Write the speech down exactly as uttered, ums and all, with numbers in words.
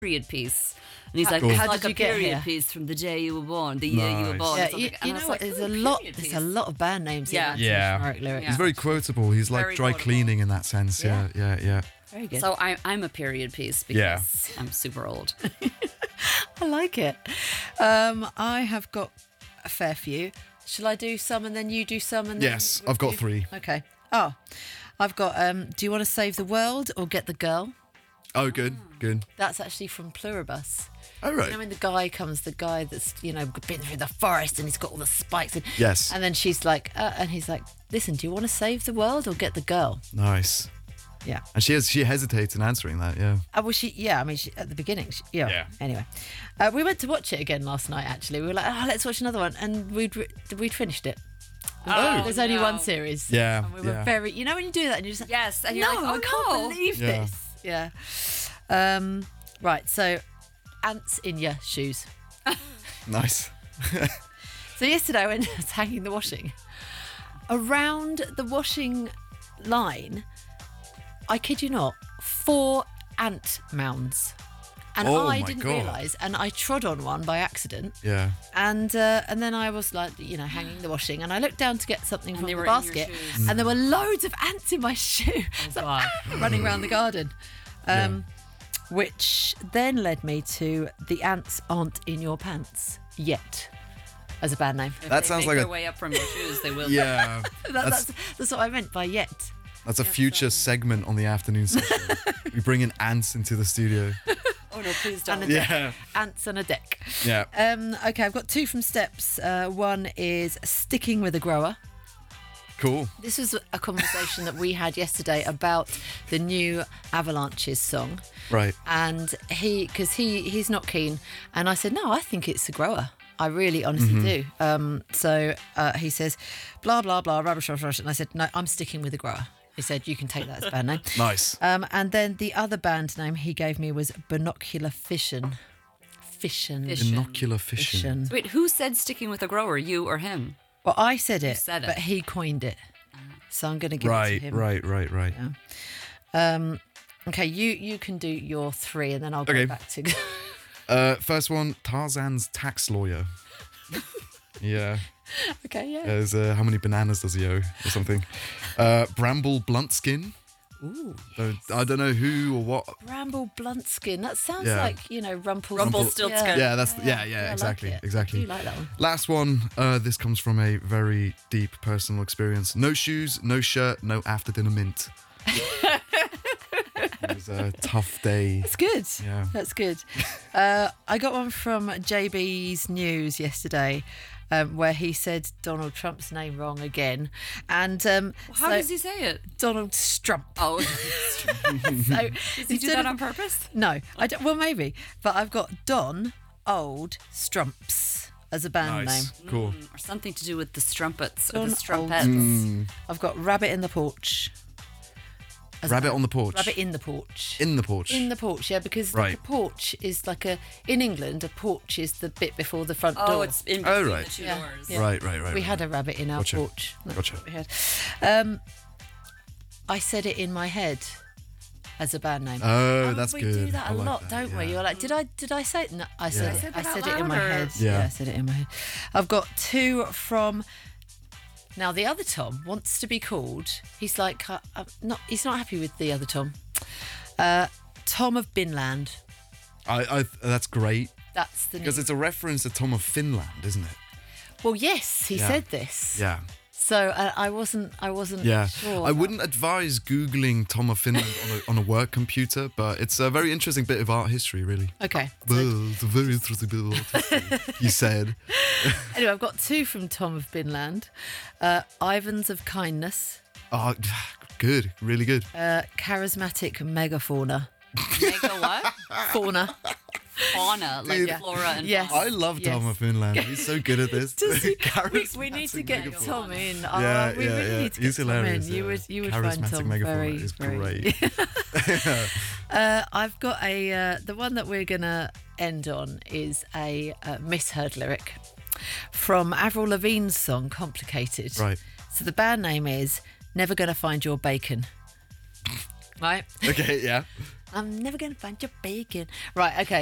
period piece. And he's like, Cool. it's How like did a you get period here? piece from the day you were born, the year you were Nice. born. Yeah, or something. you, And you I was know what? like, There's ooh, a lot. period There's piece. a lot of band names. Yeah. in that Yeah. generic lyrics. He's very quotable. He's like Very dry quotable. cleaning in that sense. Yeah, yeah, yeah. Very good. So I, I'm a period piece because Yeah. I'm super old. I like it. Um, I have got a fair few. Shall I do some and then you do some? And then Yes, we'll I've got do- three. Okay. Oh, I've got. Um, do you want to save the world or get the girl? Oh, good, good. That's actually from Pluribus. All right. You know when the guy comes, the guy that's, you know, been through the forest and he's got all the spikes. And, Yes. And then she's like, uh, and he's like, listen, do you want to save the world or get the girl? Nice. Yeah. And she has, she hesitates in answering that. Yeah. Uh, well, she, yeah, I mean, she, at the beginning, she, yeah. Yeah. Anyway, uh, we went to watch it again last night, actually. We were like, oh, let's watch another one. And we'd, re- we'd finished it. Oh, There's only no. one series. Yeah, And we were yeah. very, you know, when you do that and you're just like, Yes, and you're no, like, oh, I can't no. believe Yeah. this. Yeah. Um, right. So, ants in your shoes. Nice. So yesterday when I was hanging the washing, around the washing line, I kid you not, four ant mounds. And Oh I my didn't God. realise, and I trod on one by accident. Yeah. And uh, and then I was like, you know, hanging the washing, and I looked down to get something from they the were in your basket, shoes. and there were loads of ants in my shoe, so, God. ah, running around the garden. Um, Which then led me to The Ants Aren't in Your Pants Yet, as a band name. If That they sounds make like their a- way up from your shoes, they will. Yeah. That, That's that's that's what I meant by yet. that's a future segment on the afternoon session. We bring in ants into the studio. Oh no, please And don't. a Yeah. Ants on a deck. Yeah. Um, okay, I've got two from Steps. Uh, one is Sticking with a Grower. Cool. This was a conversation that we had yesterday about the new Avalanches song. Right. And he, because he, he's not keen. And I said, no, I think it's a grower. I really honestly do. Um, so uh, he says, blah, blah, blah, rubbish, rubbish, rubbish. And I said, no, I'm sticking with the grower. He said, you can take that as a band name. Nice. Um, and then the other band name he gave me was Binocular Fission. Fission. Fission. Binocular fishing. Fission. Wait, who said sticking with a grower? You or him? Well, I said it, said it? but he coined it. So I'm going to give it Right, to him. right, right, right. Um, okay, you you can do your three, and then I'll go Okay. back to. Uh, first one, Tarzan's tax lawyer. Yeah. okay, yeah. There's uh, how many bananas does he owe or something? Uh, Bramble Bluntskin. Ooh, Don't, I don't know who or what. Bramble Bluntskin. That sounds Yeah. like, you know, Rumpel. Rumpelstiltskin. Yeah, that's yeah, yeah, I like exactly, it. exactly. I do like that one. Last one. Uh, this comes from a very deep personal experience. No shoes, no shirt, no after dinner mint. It was a tough day. That's good. Yeah. That's good. Uh, I got one from J B's News yesterday. Um, where he said Donald Trump's name wrong again, and um, How so does he say it? Donald Strump. Oh, So does he do instead that of- on purpose? No, I don't. Well, maybe, but I've got Don Old Strumps as a band Nice, name. cool. Or something to do with the strumpets or Don the strumpets. Mm. I've got Rabbit in the Porch. as a Rabbit band. on the porch. Rabbit in the porch. in the porch. In the porch, yeah, because Right. the porch is like a in England. A porch is the bit before the front Oh, door. it's in Oh, between right. the two Yeah, doors. yeah. Right, right, right. we right. had a rabbit in our Gotcha. porch. That's Gotcha. what we had. Um, I said it in my head as a band name. Oh, that's we good. do that I a like lot, that, don't we? yeah. You're like, did I did I say it? No, I said Yeah. it. Said I it out said it in my louder. head. Yeah. Yeah, I said it in my head. I've got two from. Now the other Tom wants to be called. He's like, uh, uh, not. He's not happy with the other Tom. Uh, Tom of Binland. I, I, that's great That's the. because New... it's a reference to Tom of Finland, isn't it? Well, yes, he Yeah. said this. Yeah, So uh, I wasn't. I wasn't. yeah. Sure I about- wouldn't advise googling Tom of Finland on a, on a work computer, but it's a very interesting bit of art history, really. Okay. Well, it's a very interesting bit of art history. You said. Anyway, I've got two from Tom of Binland. Uh, Ivans of Kindness. Oh, good, really good. Uh, charismatic megafauna. Mega what? Fauna. Fauna, like Dude. flora and Yes. fauna. I love Tom Yes. of Finland. He's so good at this. Does he- we, Charismatic we need to get megafauna. Tom in. Oh, Yeah, we yeah, really yeah. need to get He's Tom hilarious. in. You yeah. would, you would find Charismatic Tom megafauna very, is very. great. uh, I've got a. Uh, the one that we're gonna end on is a uh, misheard lyric from Avril Lavigne's song "Complicated." Right. So the band name is "Never Gonna Find Your Bacon." Right. Okay. Yeah. I'm never going to find your bacon. Right, okay.